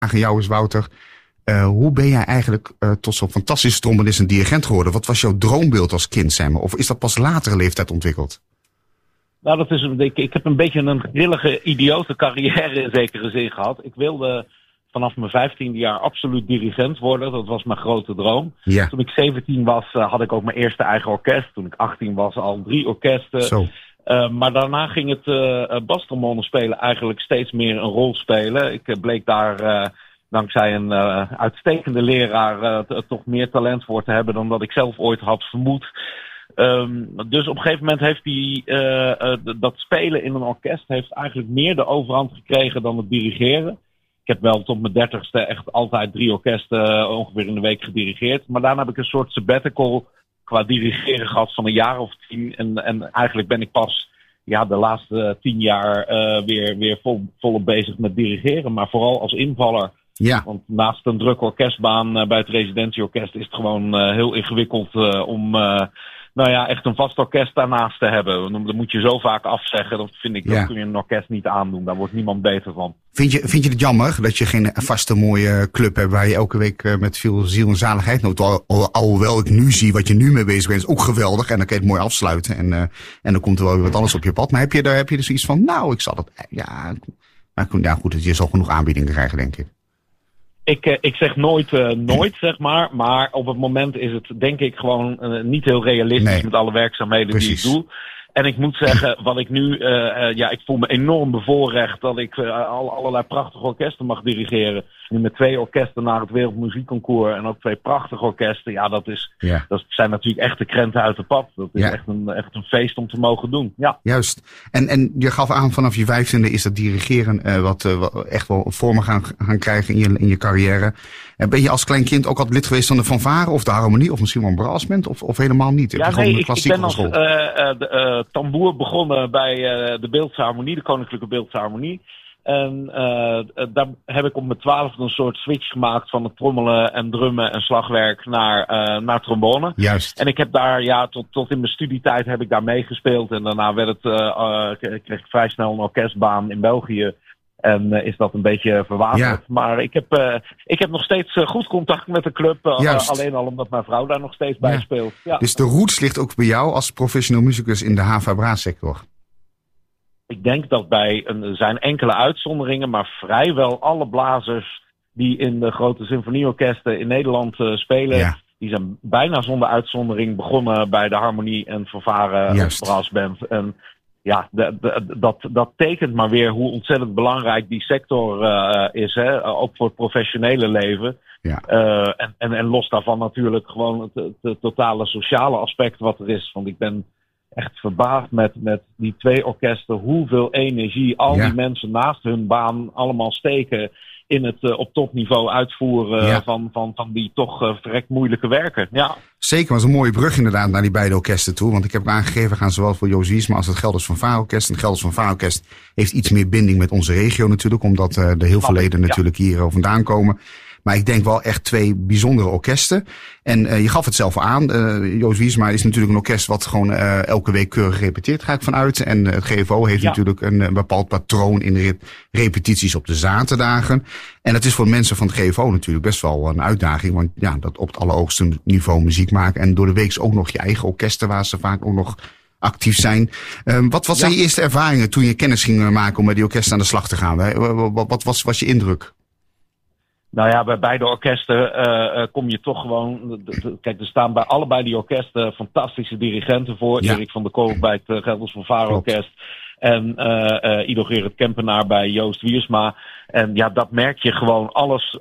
aan jou is, Wouter. Hoe ben jij eigenlijk tot zo'n fantastische trombonist en dirigent geworden? Wat was jouw droombeeld als kind, zeg maar? Of is dat pas latere leeftijd ontwikkeld? Nou, ik heb een beetje een grillige, idiote carrière in zekere zin gehad. Ik wilde vanaf mijn 15e jaar absoluut dirigent worden. Dat was mijn grote droom. Ja. Toen ik 17 was, had ik ook mijn eerste eigen orkest. Toen ik 18 was, al 3 orkesten. Zo. Maar daarna ging het bastrombone spelen eigenlijk steeds meer een rol spelen. Ik bleek daar dankzij een uitstekende leraar toch meer talent voor te hebben dan dat ik zelf ooit had vermoed. Dus op een gegeven moment heeft dat spelen in een orkest heeft eigenlijk meer de overhand gekregen dan het dirigeren. Ik heb wel tot mijn 30ste echt altijd 3 orkesten ongeveer in de week gedirigeerd. Maar daarna heb ik een soort sabbatical qua dirigeren gehad van een jaar of 10. En eigenlijk ben ik pas de laatste 10 jaar weer volop bezig met dirigeren. Maar vooral als invaller. Ja. Want naast een drukke orkestbaan bij het residentieorkest is het gewoon heel ingewikkeld om echt een vast orkest daarnaast te hebben. Dat moet je zo vaak afzeggen. Dat vind ik, dat kun je een orkest niet aandoen. Daar wordt niemand beter van. Vind je het jammer dat je geen vaste mooie club hebt waar je elke week met veel ziel en zaligheid nooit, alhoewel ik nu zie wat je nu mee bezig bent, is ook geweldig. En dan kan je het mooi afsluiten. En dan komt er wel weer wat anders op je pad. Maar heb je er zoiets van, nou, ik zal dat, ja goed, je zal genoeg aanbiedingen krijgen, denk ik. Ik zeg nooit, zeg maar. Maar op het moment is het, denk ik, gewoon niet heel realistisch met alle werkzaamheden die ik doe. En ik moet zeggen, wat ik nu, ik voel me enorm bevoorrecht dat ik allerlei prachtige orkesten mag dirigeren. Nu met 2 orkesten naar het Wereldmuziekconcours en ook 2 prachtige orkesten. Ja, dat zijn natuurlijk echt de krenten uit de pap. Dat is echt een feest om te mogen doen. Ja. Juist. En je gaf aan, vanaf je 15e is dat dirigeren wat echt wel vormen gaan krijgen in je carrière. Ben je als klein kind ook altijd lid geweest van de fanfare of de harmonie of misschien wel een brassband of helemaal niet? Ja, nee, ik ben als tamboer begonnen bij de Beeldse Harmonie, de Koninklijke Beeldse Harmonie. En daar heb ik op mijn 12e een soort switch gemaakt van het trommelen en drummen en slagwerk naar trombone. Juist. En ik heb daar, tot in mijn studietijd heb ik daar meegespeeld. En daarna kreeg ik vrij snel een orkestbaan in België. En is dat een beetje verwaterd. Ja. Maar ik heb nog steeds goed contact met de club. Alleen al omdat mijn vrouw daar nog steeds bij speelt. Ja. Dus de roots ligt ook bij jou als professioneel muzikus in de HVA-sector? Ik denk dat er zijn enkele uitzonderingen, maar vrijwel alle blazers die in de grote symfonieorkesten in Nederland spelen, die zijn bijna zonder uitzondering begonnen bij de harmonie en fanfare brassband. En ja, dat tekent maar weer hoe ontzettend belangrijk die sector is, hè? Ook voor het professionele leven. Ja. En los daarvan natuurlijk gewoon het totale sociale aspect wat er is. Want ik ben echt verbaasd met die 2 orkesten, hoeveel energie al die mensen naast hun baan allemaal steken in het op topniveau uitvoeren van die toch verrekt moeilijke werken. Ja. Zeker, was een mooie brug inderdaad naar die beide orkesten toe. Want ik heb aangegeven, gaan zowel voor Joost Wiersma als het Gelders Fanfare-orkest. En het Gelders Fanfare-orkest heeft iets meer binding met onze regio natuurlijk, omdat er heel veel leden natuurlijk hier vandaan komen. Maar ik denk wel echt 2 bijzondere orkesten. En je gaf het zelf al aan. Joost Wiersma is natuurlijk een orkest wat gewoon elke week keurig repeteert, ga ik vanuit. En het GFO heeft natuurlijk een bepaald patroon in de repetities op de zaterdagen. En dat is voor mensen van het GFO natuurlijk best wel een uitdaging. Want ja, dat op het allerhoogste niveau muziek maken. En door de week ook nog je eigen orkesten waar ze vaak ook nog actief zijn. Wat zijn je eerste ervaringen toen je kennis ging maken om met die orkesten aan de slag te gaan? Wat was je indruk? Nou ja, bij beide orkesten kom je toch gewoon. Kijk, er staan bij allebei die orkesten fantastische dirigenten voor. Ja. Erik van der Kolk bij het Gelders Fanfare-orkest. En Ido Gerrit Kempenaar bij Joost Wiersma. En ja, dat merk je gewoon.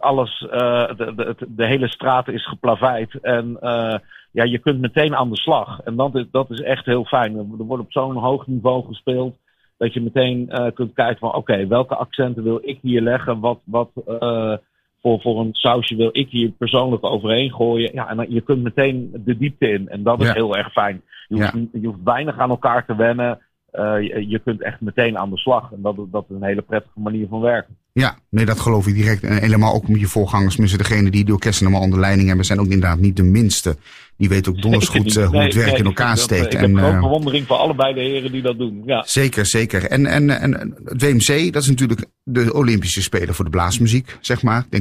De hele straat is geplaveid. En je kunt meteen aan de slag. En dat is echt heel fijn. Er wordt op zo'n hoog niveau gespeeld dat je meteen kunt kijken van oké, welke accenten wil ik hier leggen? Wat voor een sausje wil ik hier persoonlijk overheen gooien. Ja, en je kunt meteen de diepte in. En dat is heel erg fijn. Je hoeft weinig aan elkaar te wennen. Je kunt echt meteen aan de slag. En dat is een hele prettige manier van werken. Ja, nee, dat geloof ik direct. En helemaal ook met je voorgangers, mensen, degene die de orkesten allemaal onder leiding hebben, zijn ook inderdaad niet de minste. Die weten ook donders goed hoe het werk in elkaar steekt. Ik heb grote bewondering voor allebei de heren die dat doen. Ja. Zeker. En het WMC, dat is natuurlijk de Olympische Spelen voor de blaasmuziek, zeg maar.